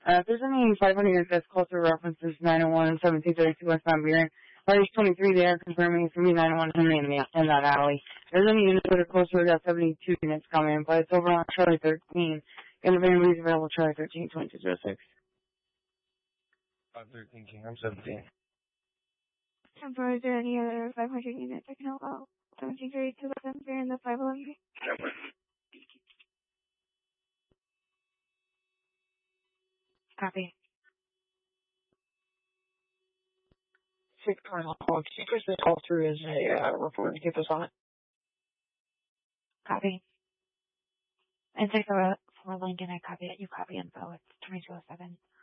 If there's any 500 units that's closer references 901 1732 West Mount Buren, RH23 they are confirming it's going to be 901 Henry in that alley. If there's any units that are closer, we got 72 units coming, but it's over on Charlie 13. And if anybody's available, Charlie 13, 2206. 513 King, I'm 17. Temporary, is there any other 500 units I can help out? 1732 West Mount Buren, the 511. Copy. 6 Cardinal Call. Can you push this call through as a report to keep us on it? Copy. And 6 for Lincoln, I copy it. You copy info. It's 2207.